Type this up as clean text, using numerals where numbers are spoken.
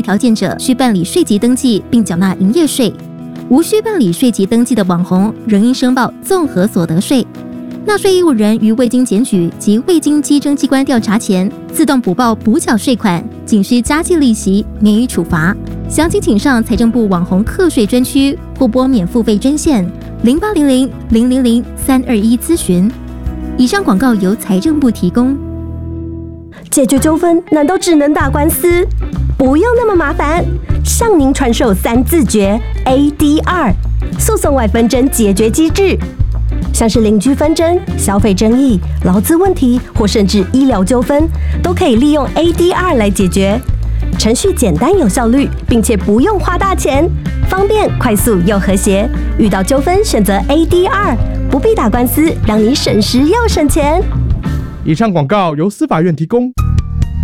条件者需办理税籍登记并缴纳营业税，无需办理税籍登记的网红仍应申报综合所得税。纳税义务人于未经检举及未经稽征机关调查前，自动补报补缴税款，仅需加计利息，免予处罚。详情请上财政部网红课税专区或拨免付费专线0800-000-321咨询。以上广告由财政部提供。 解决纠纷难道只能打官司？不用那么麻烦，向您传授3字诀 ADR 诉讼外纷争解决机制。像是邻居纷争、消费争议、劳资问题或甚至医疗纠纷，都可以利用 ADR 来解决。程序简单有效率，并且不用花大钱，方便、快速又和谐。遇到纠纷选择 ADR， 不必打官司，让你省时又省钱。 以上广告由司法院提供。